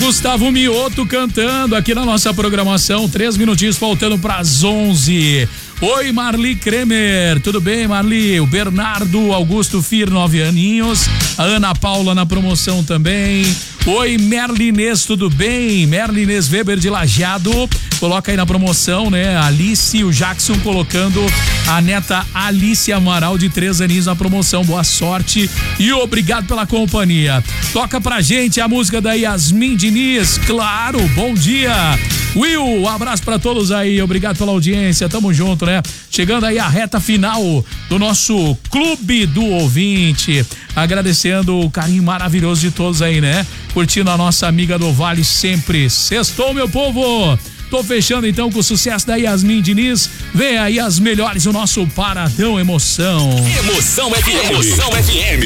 Gustavo Mioto cantando aqui na nossa programação, 3 minutinhos faltando para as 11. Oi, Marli Kremer, tudo bem, Marli? O Bernardo Augusto Fir, 9 aninhos. A Ana Paula na promoção também. Oi, Merlinês, tudo bem? Merlinês Weber de Lajeado, coloca aí na promoção, né? Alice, o Jackson colocando a neta Alice Amaral de 3 aninhos na promoção. Boa sorte e obrigado pela companhia. Toca pra gente a música da Yasmin Diniz, claro, bom dia. Will, um abraço pra todos aí, obrigado pela audiência, tamo junto, né? Chegando aí a reta final do nosso Clube do Ouvinte, agradecendo o carinho maravilhoso de todos aí, né? Curtindo a nossa amiga do Vale sempre. Sextou, meu povo! Tô fechando então com o sucesso da Yasmin Diniz. Vem aí as melhores, o nosso Paradão Emoção. Emoção FM. Emoção FM.